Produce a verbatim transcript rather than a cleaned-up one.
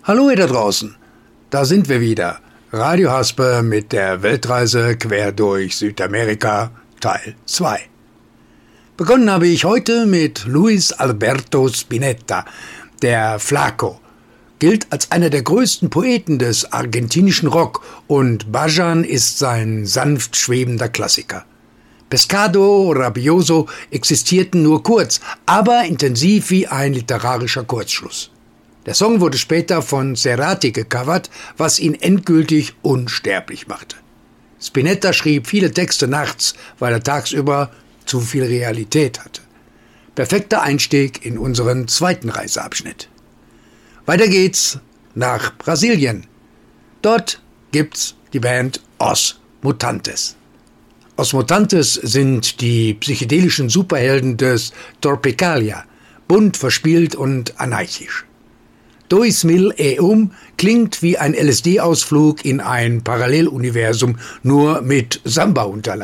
Hallo ihr da draußen, da sind wir wieder. Radio Haspe mit der Weltreise quer durch Südamerika, Teil zwei. Begonnen habe ich heute mit Luis Alberto Spinetta, der Flaco. Gilt als einer der größten Poeten des argentinischen Rock und Bajan ist sein sanft schwebender Klassiker. Pescado, Rabioso existierten nur kurz, aber intensiv wie ein literarischer Kurzschluss. Der Song wurde später von Cerati gecovert, was ihn endgültig unsterblich machte. Spinetta schrieb viele Texte nachts, weil er tagsüber zu viel Realität hatte. Perfekter Einstieg in unseren zweiten Reiseabschnitt. Weiter geht's nach Brasilien. Dort gibt's die Band Os Mutantes. Os Mutantes sind die psychedelischen Superhelden des Tropicalia, bunt, verspielt und anarchisch. Dois Mil e Um klingt wie ein L S D-Ausflug in ein Paralleluniversum, nur mit Samba-Unterlagen.